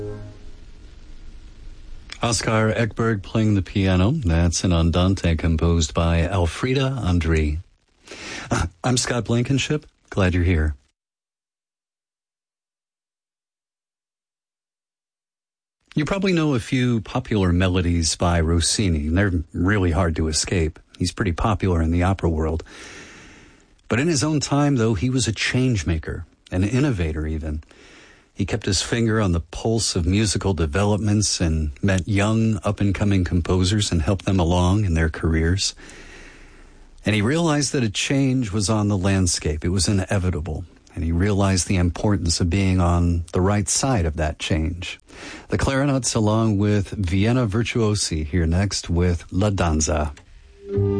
Oscar Ekberg playing the piano. That's an andante composed by Elfrida André. I'm Scott Blankenship. Glad you're here. You probably know a few popular melodies by Rossini. They're really hard to escape. He's pretty popular in the opera world. But in his own time, though, he was a change maker, an innovator even. He kept his finger on the pulse of musical developments and met young, up-and-coming composers and helped them along in their careers. And he realized that a change was on the landscape. It was inevitable. And he realized the importance of being on the right side of that change. The Clarinets along with Vienna Virtuosi here next with La Danza.